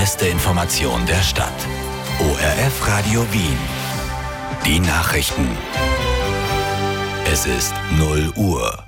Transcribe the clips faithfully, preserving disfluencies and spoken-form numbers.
beste Information der Stadt. O R F Radio Wien. Die Nachrichten. Es ist null Uhr.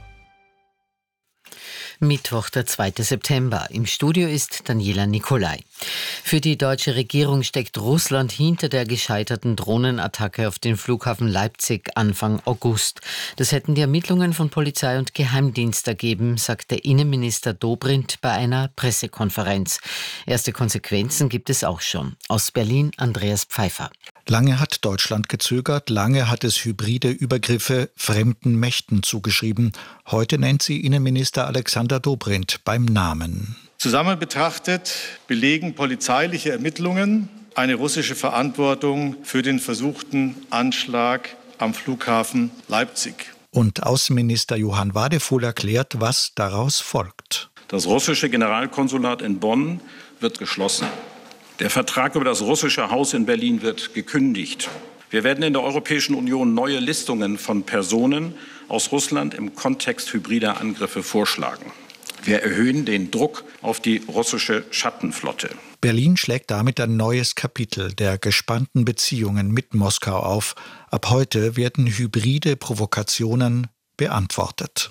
Mittwoch, der zweite September. Im Studio ist Daniela Nicolai. Für die deutsche Regierung steckt Russland hinter der gescheiterten Drohnenattacke auf den Flughafen Leipzig Anfang August. Das hätten die Ermittlungen von Polizei und Geheimdienst ergeben, sagte Innenminister Dobrindt bei einer Pressekonferenz. Erste Konsequenzen gibt es auch schon. Aus Berlin Andreas Pfeiffer. Lange hat Deutschland gezögert, lange hat es hybride Übergriffe fremden Mächten zugeschrieben. Heute nennt sie Innenminister Alexander Dobrindt beim Namen. Zusammen betrachtet belegen polizeiliche Ermittlungen eine russische Verantwortung für den versuchten Anschlag am Flughafen Leipzig. Und Außenminister Johann Wadefuhl erklärt, was daraus folgt. Das russische Generalkonsulat in Bonn wird geschlossen. Der Vertrag über das russische Haus in Berlin wird gekündigt. Wir werden in der Europäischen Union neue Listungen von Personen aus Russland im Kontext hybrider Angriffe vorschlagen. Wir erhöhen den Druck auf die russische Schattenflotte. Berlin schlägt damit ein neues Kapitel der gespannten Beziehungen mit Moskau auf. Ab heute werden hybride Provokationen beantwortet.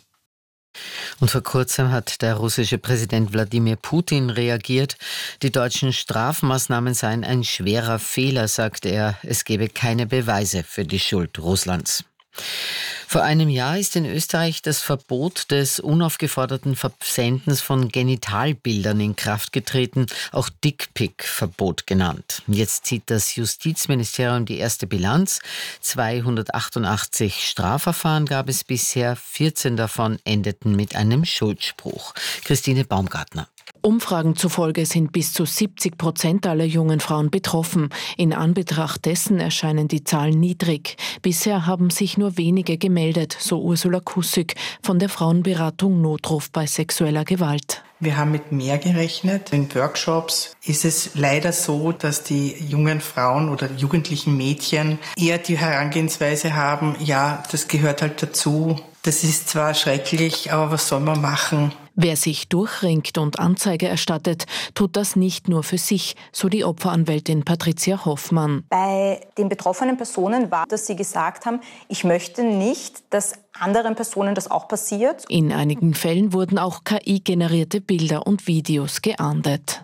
Und vor kurzem hat der russische Präsident Wladimir Putin reagiert. Die deutschen Strafmaßnahmen seien ein schwerer Fehler, sagte er. Es gebe keine Beweise für die Schuld Russlands. Vor einem Jahr ist in Österreich das Verbot des unaufgeforderten Versendens von Genitalbildern in Kraft getreten, auch Dickpic-Verbot genannt. Jetzt zieht das Justizministerium die erste Bilanz. zweihundertachtundachtzig Strafverfahren gab es bisher, vierzehn davon endeten mit einem Schuldspruch. Christine Baumgartner. Umfragen zufolge sind bis zu siebzig Prozent aller jungen Frauen betroffen. In Anbetracht dessen erscheinen die Zahlen niedrig. Bisher haben sich nur wenige gemeldet, so Ursula Kussig von der Frauenberatung Notruf bei sexueller Gewalt. Wir haben mit mehr gerechnet. In Workshops ist es leider so, dass die jungen Frauen oder jugendlichen Mädchen eher die Herangehensweise haben, ja, das gehört halt dazu. Das ist zwar schrecklich, aber was soll man machen? Wer sich durchringt und Anzeige erstattet, tut das nicht nur für sich, so die Opferanwältin Patricia Hoffmann. Bei den betroffenen Personen war, dass sie gesagt haben, ich möchte nicht, dass anderen Personen das auch passiert. In einigen Fällen wurden auch K I-generierte Bilder und Videos geahndet.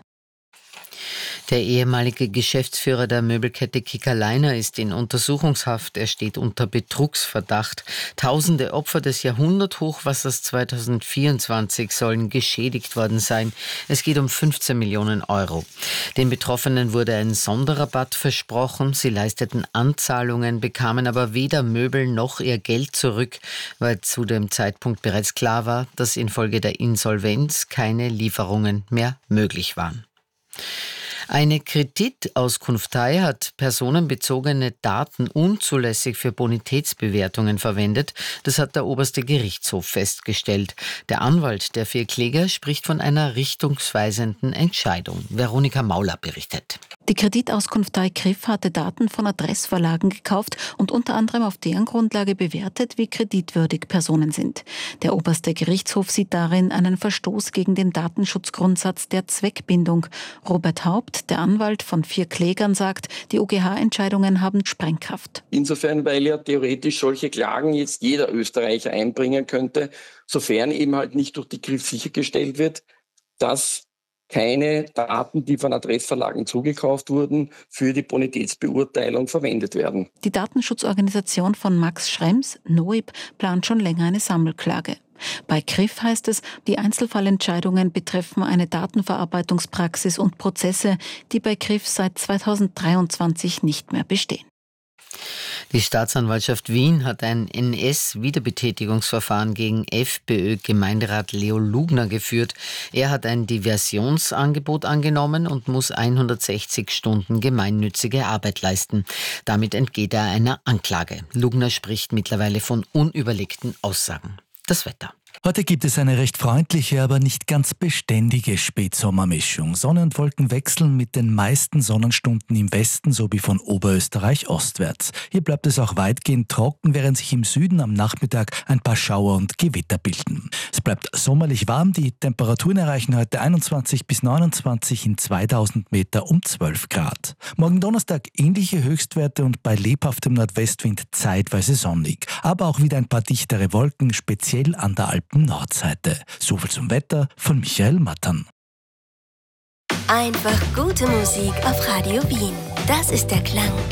Der ehemalige Geschäftsführer der Möbelkette Kickerleiner ist in Untersuchungshaft. Er steht unter Betrugsverdacht. Tausende Opfer des Jahrhunderthochwassers zweitausendvierundzwanzig sollen geschädigt worden sein. Es geht um fünfzehn Millionen Euro. Den Betroffenen wurde ein Sonderrabatt versprochen. Sie leisteten Anzahlungen, bekamen aber weder Möbel noch ihr Geld zurück, weil zu dem Zeitpunkt bereits klar war, dass infolge der Insolvenz keine Lieferungen mehr möglich waren. Eine Kreditauskunftei hat personenbezogene Daten unzulässig für Bonitätsbewertungen verwendet. Das hat der oberste Gerichtshof festgestellt. Der Anwalt der vier Kläger spricht von einer richtungsweisenden Entscheidung. Veronika Mauler berichtet. Die Kreditauskunftei K R I F hatte Daten von Adressverlagen gekauft und unter anderem auf deren Grundlage bewertet, wie kreditwürdig Personen sind. Der oberste Gerichtshof sieht darin einen Verstoß gegen den Datenschutzgrundsatz der Zweckbindung. Robert Haupt, der Anwalt von vier Klägern, sagt, die O G H-Entscheidungen haben Sprengkraft. Insofern, weil ja theoretisch solche Klagen jetzt jeder Österreicher einbringen könnte, sofern eben halt nicht durch die K R I F sichergestellt wird, dass keine Daten, die von Adressverlagen zugekauft wurden, für die Bonitätsbeurteilung verwendet werden. Die Datenschutzorganisation von Max Schrems, N O I B, plant schon länger eine Sammelklage. Bei K R I F heißt es, die Einzelfallentscheidungen betreffen eine Datenverarbeitungspraxis und Prozesse, die bei K R I F seit zweitausenddreiundzwanzig nicht mehr bestehen. Die Staatsanwaltschaft Wien hat ein N S-Wiederbetätigungsverfahren gegen FPÖ-Gemeinderat Leo Lugner geführt. Er hat ein Diversionsangebot angenommen und muss hundertsechzig Stunden gemeinnützige Arbeit leisten. Damit entgeht er einer Anklage. Lugner spricht mittlerweile von unüberlegten Aussagen. Das Wetter. Heute gibt es eine recht freundliche, aber nicht ganz beständige Spätsommermischung. Sonne und Wolken wechseln mit den meisten Sonnenstunden im Westen sowie von Oberösterreich ostwärts. Hier bleibt es auch weitgehend trocken, während sich im Süden am Nachmittag ein paar Schauer und Gewitter bilden. Es bleibt sommerlich warm. Die Temperaturen erreichen heute einundzwanzig bis neunundzwanzig, in zweitausend Meter um zwölf Grad. Morgen Donnerstag ähnliche Höchstwerte und bei lebhaftem Nordwestwind zeitweise sonnig. Aber auch wieder ein paar dichtere Wolken, speziell an der Alpen Nordseite. Soviel zum Wetter von Michael Mattern. Einfach gute Musik auf Radio Wien. Das ist der Klang